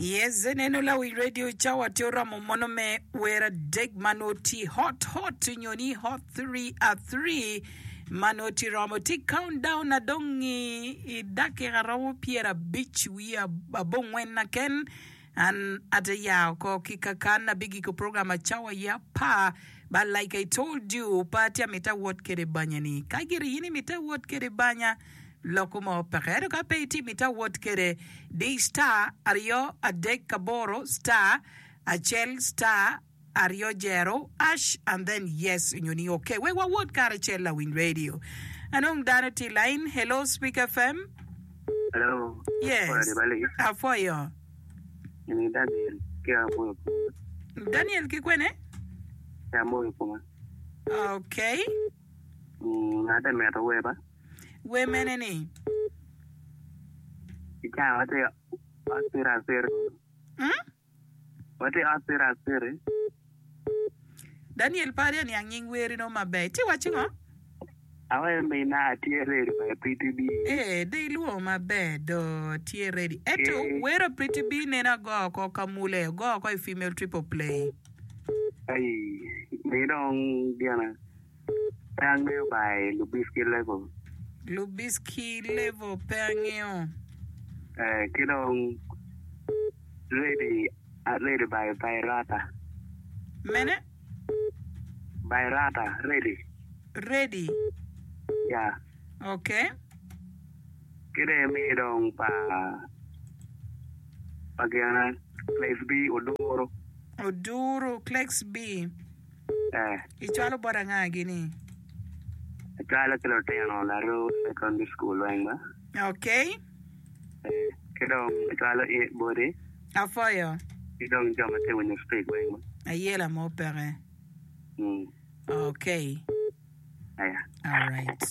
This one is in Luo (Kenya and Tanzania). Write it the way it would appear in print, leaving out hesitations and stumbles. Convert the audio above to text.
Yes, neno la we radio chawa tiora momono me wera deg manoti hot nyoni hot 3 at 3 manoti ramoti countdown na dongi idake garawo piera beach we abongwen na ken and ataya ko kikakana bigi ko program chawa ya pa. But like I told you, patia mita wot kere banya ni kagiri yini mita wot kere banya Lokumo Pekero Kapeti Mita Wotkere D star Ario Adek Kaboro star Achel star Ario Jero Ash and then yes Nyuni okay. We what Karachella Win Radio. Anong Danity line. Hello Speak FM. Hello. Yes. For you. Daniel Kikwene? Okay. Nada me ataweba. Women any? What Daniel Padian yang wearing on my bed. Watching on? I may not tear ready by pretty bee. They low my bed, tear ready. Eto, where a pretty bee nena go, Kamule, go, female triple play. Hey, they don't, Diana. Tang me by Lubisky level. Lubisky level, Pangio. Kidong ready by Bayrata. Mene? Bayrata, ready. Ready? Yeah. Okay. Kide me dong Pagana, place B, Odoro. Odoro, Clex B. Ichalo baranga gini. Kala Kilotano, Laro, secondary school, Wanga. Okay. Kidong, Kala 8 body. A fire. You don't jump when you speak, Wanga. A yellow mopere. Okay. Yeah. All right.